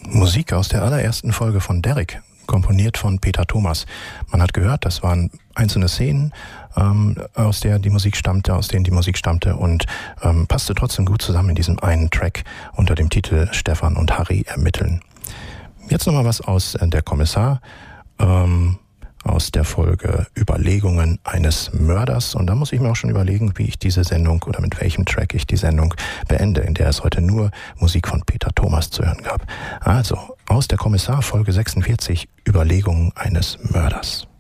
Musik aus der allerersten Folge von Derrick, komponiert von Peter Thomas. Man hat gehört, das waren einzelne Szenen, aus denen die Musik stammte und passte trotzdem gut zusammen in diesem einen Track unter dem Titel Stefan und Harry ermitteln. Jetzt nochmal was aus der Kommissar, aus der Folge Überlegungen eines Mörders. Und da muss ich mir auch schon überlegen, wie ich diese Sendung oder mit welchem Track ich die Sendung beende, in der es heute nur Musik von Peter Thomas zu hören gab. Also, aus der Kommissar Folge 46, Überlegungen eines Mörders.